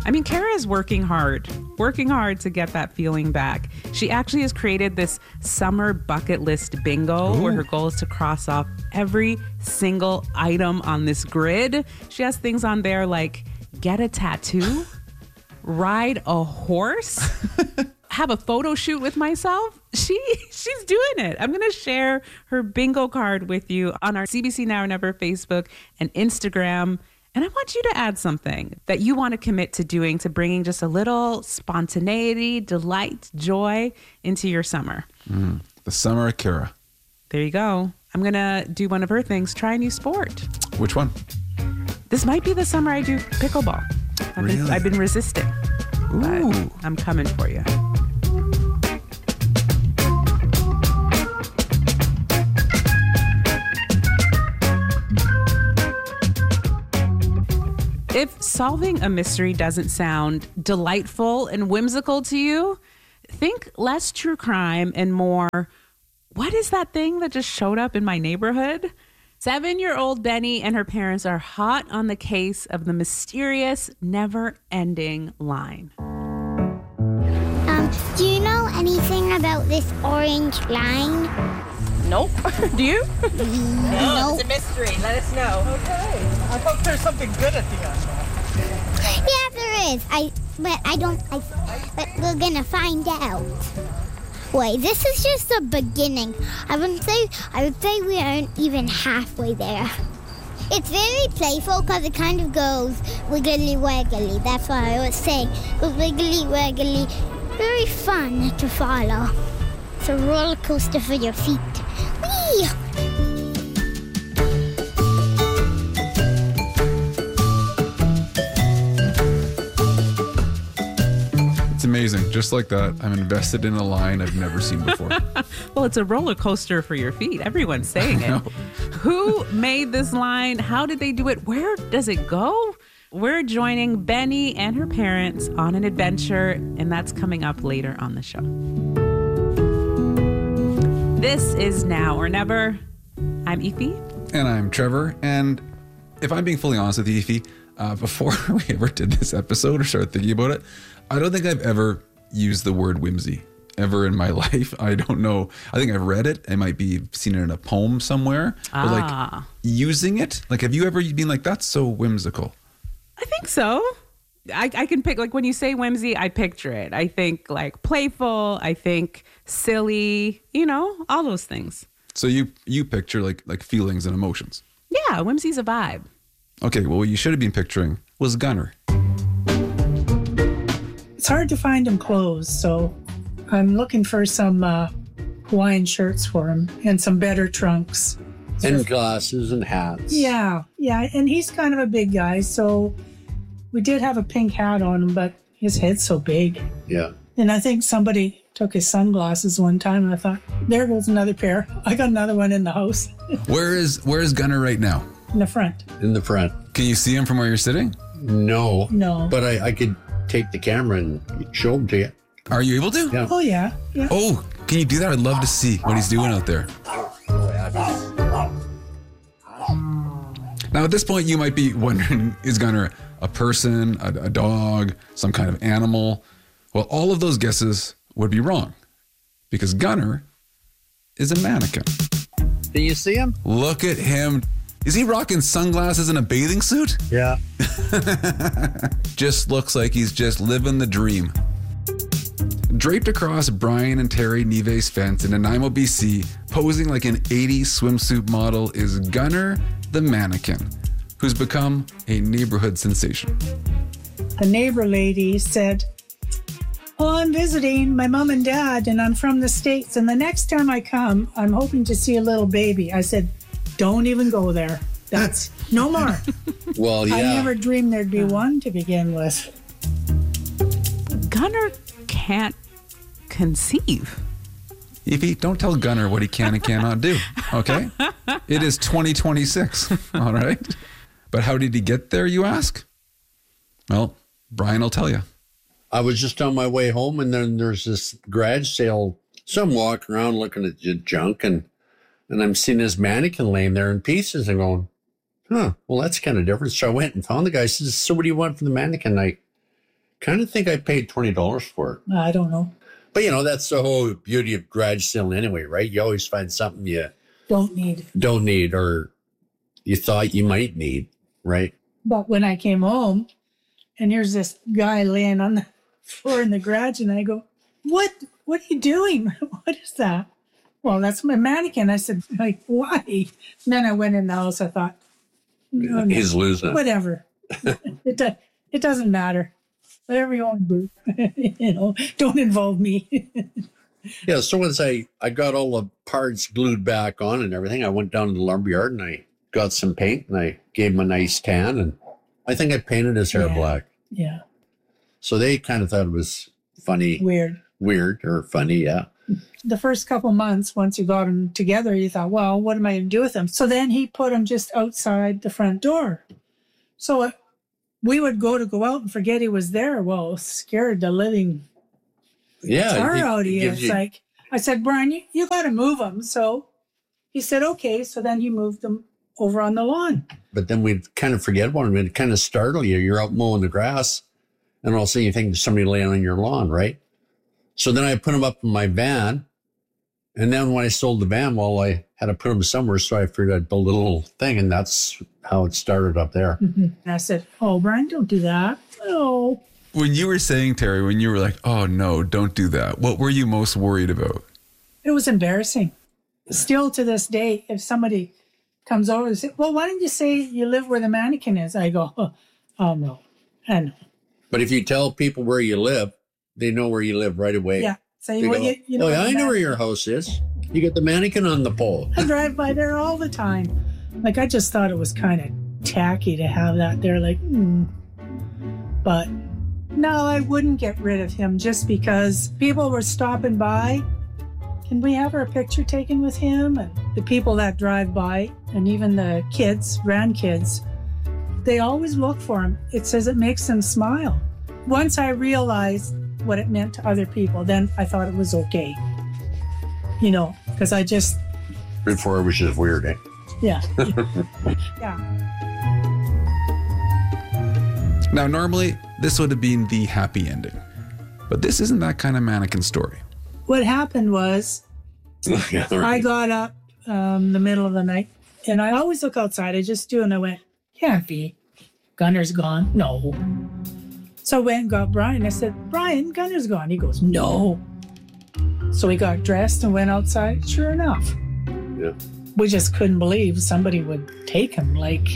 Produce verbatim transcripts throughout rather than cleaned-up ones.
I mean, Kara is working hard, working hard to get that feeling back. She actually has created this summer bucket list bingo Ooh. Where her goal is to cross off every single item on this grid. She has things on there like get a tattoo, ride a horse, have a photo shoot with myself. She she's doing it. I'm going to share her bingo card with you on our C B C Now or Never Facebook and Instagram. And I want you to add something that you want to commit to doing to bringing just a little spontaneity, delight, joy into your summer. Mm, the summer of Kara. There you go. I'm going to do one of her things, try a new sport. Which one? This might be the summer I do pickleball. I've, really? been, I've been resisting. Ooh. But I'm coming for you. If solving a mystery doesn't sound delightful and whimsical to you, think less true crime and more, what is that thing that just showed up in my neighborhood? Seven-year-old Benny and her parents are hot on the case of the mysterious, never-ending line. Um, do you know anything about this orange line? Nope. Do you? No, no, it's a mystery. Let us know. Okay. I hope there's something good at the end. Yeah, there is. I, but I don't. I, but we're gonna find out. Wait, this is just the beginning. I would say. I would say we aren't even halfway there. It's very playful because it kind of goes wiggly waggly. That's what I was saying. It goes wiggly waggly. Very fun to follow. It's a roller coaster for your feet. Whee! It's amazing. Just like that, I'm invested in a line I've never seen before. Well, it's a roller coaster for your feet. Everyone's saying it. Who made this line? How did they do it? Where does it go? We're joining Benny and her parents on an adventure, and that's coming up later on the show. This is Now or Never. I'm Efi. And I'm Trevor. And if I'm being fully honest with you, Efi, uh, before we ever did this episode or started thinking about it, I don't think I've ever used the word whimsy ever in my life. I don't know. I think I've read it. I might be seen it in a poem somewhere. Ah. But like using it, like have you ever been like, that's so whimsical? I think so. I, I can pick, like when you say whimsy, I picture it. I think like playful. I think silly, you know, all those things. So you you picture like like feelings and emotions. Yeah, whimsy's a vibe. Okay, well, what you should have been picturing was Gunner. It's hard to find him clothes, so I'm looking for some uh, Hawaiian shirts for him and some better trunks. And So- glasses and hats. Yeah, yeah, and he's kind of a big guy, so we did have a pink hat on him, but his head's so big. Yeah. And I think somebody took his sunglasses one time, and I thought, there goes another pair. I got another one in the house, Where is where is Gunner right now? in the front. In the front. Can you see him from where you're sitting? No. No. But I, I could take the camera and show them to you. Are you able to? Yeah. Oh, yeah, yeah. Oh, can you do that? I'd love to see what he's doing out there. Now, at this point, you might be wondering, is Gunner a person, a, a dog, some kind of animal? Well, all of those guesses would be wrong because Gunner is a mannequin. Do you see him? Look at him. Is he rocking sunglasses and a bathing suit? Yeah. Just looks like he's just living the dream. Draped across Brian and Terry Neve's fence in Nanaimo, B C, posing like an eighties swimsuit model is Gunner the mannequin, who's become a neighborhood sensation. The neighbor lady said, oh, I'm visiting my mom and dad, and I'm from the States, and the next time I come, I'm hoping to see a little baby. I said, don't even go there. That's no more. Well, yeah. I never dreamed there'd be one to begin with. Gunner can't conceive. Evie, don't tell Gunner what he can and cannot do, okay? It is twenty twenty-six, all right? But how did he get there, you ask? Well, Brian will tell you. I was just on my way home, and then there's this garage sale. So I'm walking around looking at the junk, and and I'm seeing this mannequin laying there in pieces and going, huh, well, that's kind of different. So I went and found the guy. I says, so what do you want from the mannequin? I, kind of think I paid twenty dollars for it. I don't know. But, you know, that's the whole beauty of garage selling anyway, right? You always find something you Don't need. don't need or you thought you might need, right? But when I came home, and here's this guy laying on the floor in the garage, and I go, "What? What are you doing? What is that?" Well, that's my mannequin. I said, "Like, why?" And then I went in the house. I thought, no, no, He's losing it. whatever. it do, it doesn't matter. Whatever you want to do, you know, don't involve me. Yeah, so once I, I got all the parts glued back on and everything, I went down to the lumberyard and I got some paint and I gave him a nice tan. And I think I painted his hair Yeah. black. Yeah, So they kind of thought it was funny, weird. weird or funny, yeah. The first couple months, once you got them together, you thought, well, what am I going to do with them? So then he put them just outside the front door. So uh, we would go to go out and forget he was there. Well, scared the living Yeah. tar it- out of it you. gives It's you- like, I said, Brian, you, you got to move them. So he said, okay. So then he moved them over on the lawn. But then we'd kind of forget one. It'd kind of startle you. You're out mowing the grass and all of a sudden you think there's somebody laying on your lawn, right? So then I put them up in my van. And then when I sold the van, well, I had to put them somewhere. So I figured I'd build a little thing. And that's how it started up there. And I said, oh, Brian, don't do that. Oh, When you were saying, Terry, when you were like, oh no, don't do that, what were you most worried about? it was embarrassing. Still to this day, if somebody comes over and says, well, why didn't you say you live where the mannequin is? I go, oh, oh no. I know. But if you tell people where you live, they know where you live right away. Yeah. Say, They well, go, you, you know, oh, yeah, the I know where man- your house is. You got the mannequin on the pole. I drive by there all the time. Like, I just thought it was kind of tacky to have that there. Like, hmm. But no, I wouldn't get rid of him just because people were stopping by. Can we have our picture taken with him? And the people that drive by, and even the kids, grandkids, they always look for him. It says it makes them smile. Once I realized what it meant to other people, then I thought it was okay. You know, because I just, Before it was just weird, eh? yeah. yeah. Now, normally, this would have been the happy ending. But this isn't that kind of mannequin story. What happened was Yeah, I right. got up um, the middle of the night, and I always look outside. I just do, and I went, can't be. Gunner's gone. No. So I went and got Brian. I said, Brian, Gunner's gone. He goes, no. So we got dressed and went outside. Sure enough. Yeah. We just couldn't believe somebody would take him. Like,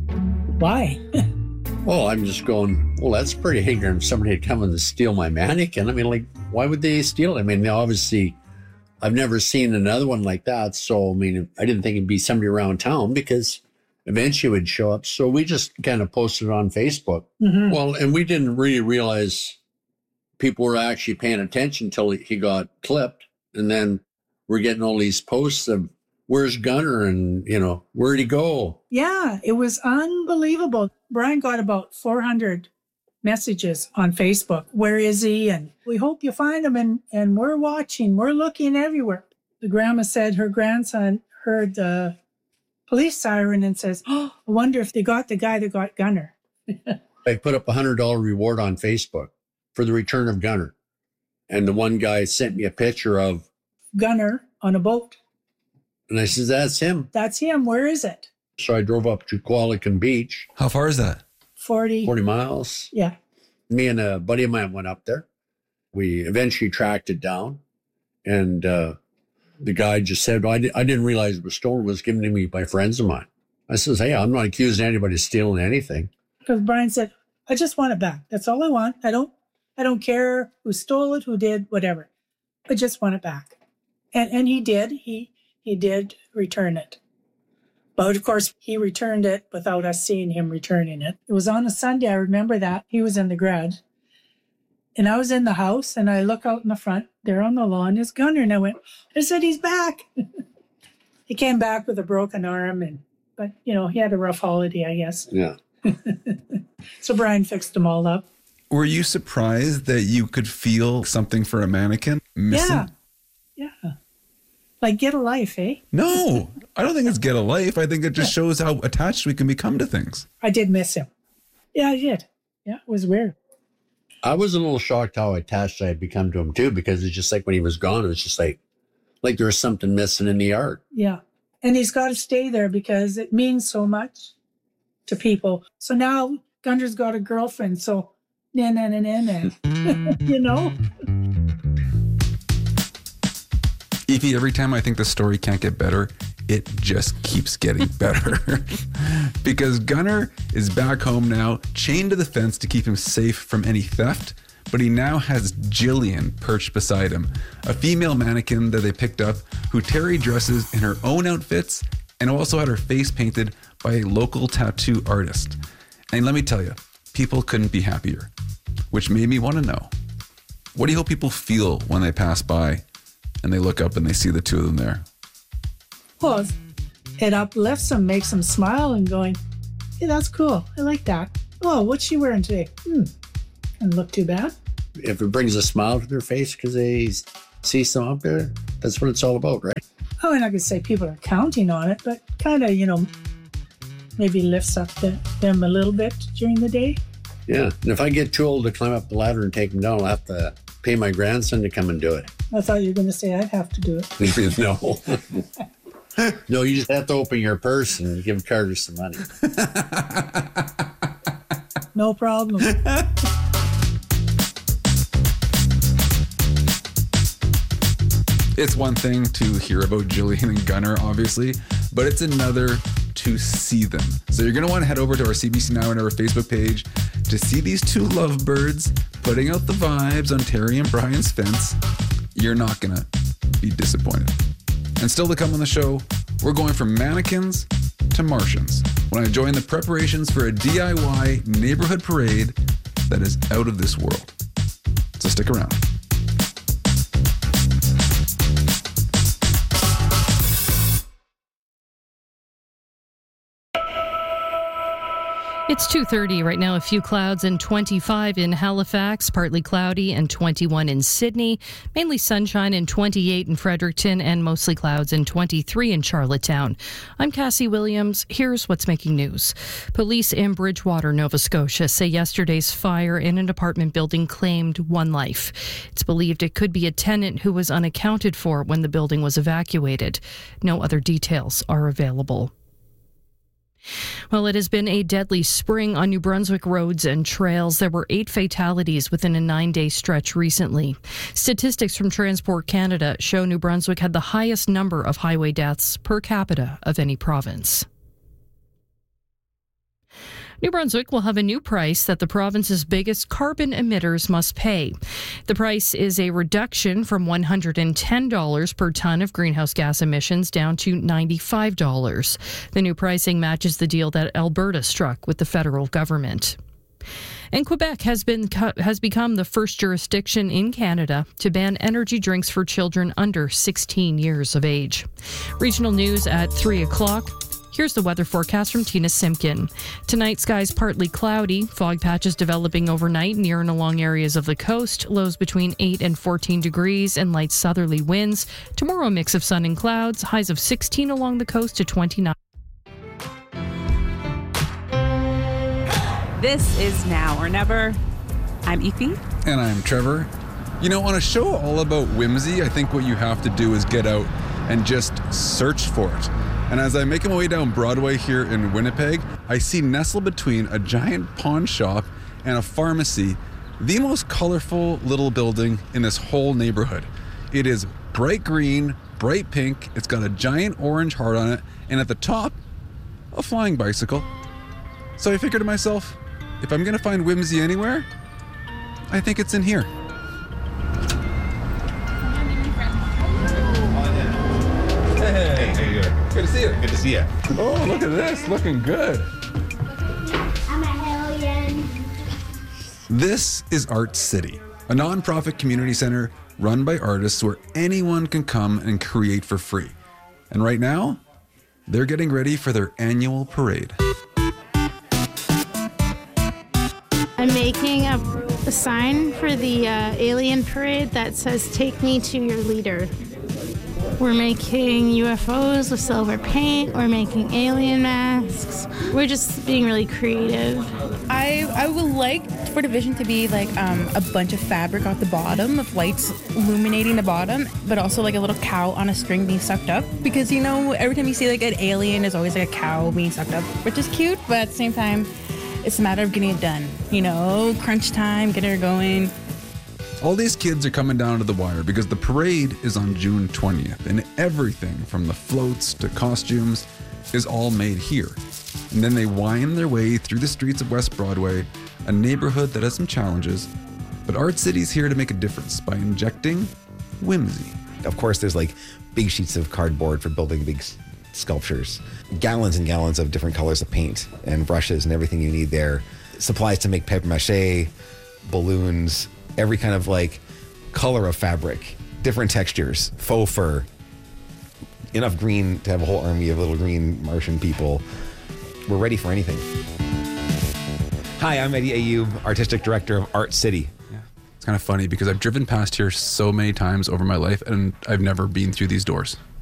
why? Well, I'm just going, well, that's pretty ignorant. Somebody had come in to steal my mannequin. I mean, like, why would they steal it? I mean, obviously, I've never seen another one like that. So, I mean, I didn't think it'd be somebody around town because eventually it would show up. So we just kind of posted it on Facebook. Mhm. Well, and we didn't really realize people were actually paying attention until he got clipped. And then we're getting all these posts of, where's Gunner? And, you know, where'd he go? Yeah, it was unbelievable. Brian got about four hundred messages on Facebook. Where is he? And we hope you find him. And, and we're watching. We're looking everywhere. The grandma said her grandson heard the police siren and says, oh, I wonder if they got the guy that got Gunner. I put up a hundred dollar reward on Facebook for the return of Gunner. And the one guy sent me a picture of, Gunner on a boat. and I said, that's him. That's him. Where is it? So I drove up to Qualicum Beach, How far is that? forty. forty miles. Yeah. Me and a buddy of mine went up there. We eventually tracked it down. And uh, the guy just said, I, di- I didn't realize it was stolen. It was given to me by friends of mine. I says, hey, I'm not accusing anybody of stealing anything. Because Brian said, I just want it back. That's all I want. I don't I don't care who stole it, who did, whatever. I just want it back. And and he did. He he did return it. But of course, he returned it without us seeing him returning it. It was on a Sunday. I remember that. He was in the garage. And I was in the house, and I look out in the front. There on the lawn is Gunner. And I went, I said, he's back. He came back with a broken arm. and But, you know, he had a rough holiday, I guess. Yeah. So Brian fixed them all up. Were you surprised that you could feel something for a mannequin missing? Yeah. Yeah. Like, get a life, eh? No, I don't think it's get a life. I think it just shows how attached we can become to things. I did miss him. Yeah, I did. Yeah, it was weird. I was a little shocked how attached I had become to him too, because it's just like when he was gone, it was just like, like there was something missing in the art. Yeah. And he's got to stay there because it means so much to people. So now Gunner's got a girlfriend. So, na na na na na. You know? Aoife, every time I think the story can't get better, it just keeps getting better. Because Gunner is back home now, chained to the fence to keep him safe from any theft. But he now has Jillian perched beside him, a female mannequin that they picked up who Terry dresses in her own outfits and also had her face painted by a local tattoo artist. And let me tell you, people couldn't be happier, which made me want to know, what do you hope people feel when they pass by and they look up and they see the two of them there? Well, it uplifts them, makes them smile and going, hey, that's cool. I like that. Oh, what's she wearing today? Hmm. Doesn't look too bad. If it brings a smile to their face because they see some up there, that's what it's all about, right? Oh, I'm not going to say people are counting on it, but kind of, you know, maybe lifts up the, them a little bit during the day. Yeah. And if I get too old to climb up the ladder and take them down, I'll have to pay my grandson to come and do it. I thought you were going to say I'd have to do it. No. No, you just have to open your purse and give Carter some money. No problem. It's one thing to hear about Jillian and Gunner, obviously, but it's another to see them. So you're going to want to head over to our C B C Now and our Facebook page to see these two lovebirds putting out the vibes on Terry and Brian's fence. You're not going to be disappointed. And still to come on the show, we're going from mannequins to Martians when I join the preparations for a D I Y neighborhood parade that is out of this world. So stick around. It's two thirty right now. A few clouds and twenty-five in Halifax, partly cloudy, and twenty-one in Sydney. Mainly sunshine and twenty-eight in Fredericton, and mostly clouds and twenty-three in Charlottetown. I'm Cassie Williams. Here's what's making news. Police in Bridgewater, Nova Scotia, say yesterday's fire in an apartment building claimed one life. It's believed it could be a tenant who was unaccounted for when the building was evacuated. No other details are available. Well, it has been a deadly spring on New Brunswick roads and trails. There were eight fatalities within a nine-day stretch recently. Statistics from Transport Canada show New Brunswick had the highest number of highway deaths per capita of any province. New Brunswick will have a new price that the province's biggest carbon emitters must pay. The price is a reduction from one hundred ten dollars per ton of greenhouse gas emissions down to ninety-five dollars. The new pricing matches the deal that Alberta struck with the federal government. And Quebec has been has become the first jurisdiction in Canada to ban energy drinks for children under sixteen years of age. Regional news at three o'clock. Here's the weather forecast from Tina Simpkin. Tonight, skies partly cloudy. Fog patches developing overnight near and along areas of the coast. Lows between eight and fourteen degrees and light southerly winds. Tomorrow, a mix of sun and clouds. Highs of sixteen along the coast to twenty-nine. This is Now or Never. I'm Aoife. And I'm Trevor. You know, on a show all about whimsy, I think what you have to do is get out and just search for it. And as I make my way down Broadway here in Winnipeg, I see nestled between a giant pawn shop and a pharmacy, the most colorful little building in this whole neighborhood. It is bright green, bright pink, it's got a giant orange heart on it, and at the top, a flying bicycle. So I figured to myself, if I'm gonna find whimsy anywhere, I think it's in here. Hey, how you doing? Good to see you. Good to see you. Oh, look at this. Looking good. I'm a hellion. This is Art City, a nonprofit community center run by artists where anyone can come and create for free. And right now, they're getting ready for their annual parade. I'm making a, a sign for the uh, alien parade that says, "Take me to your leader." We're making U F Os with silver paint. We're making alien masks. We're just being really creative. I I would like for the vision to be like um, a bunch of fabric at the bottom of lights illuminating the bottom, but also like a little cow on a string being sucked up. Because, you know, every time you see like an alien, there's always like a cow being sucked up, which is cute, but at the same time, it's a matter of getting it done. You know, crunch time, getting it going. All these kids are coming down to the wire because the parade is on June twentieth, and everything from the floats to costumes is all made here. And then they wind their way through the streets of West Broadway, a neighborhood that has some challenges, but Art City's here to make a difference by injecting whimsy. Of course, there's like big sheets of cardboard for building big s- sculptures, gallons and gallons of different colors of paint and brushes and everything you need there, supplies to make paper mache, balloons, every kind of like color of fabric, different textures, faux fur, enough green to have a whole army of little green Martian people. We're ready for anything. Hi, I'm Eddie Ayoub, Artistic Director of Art City. Yeah. It's kind of funny because I've driven past here so many times over my life and I've never been through these doors.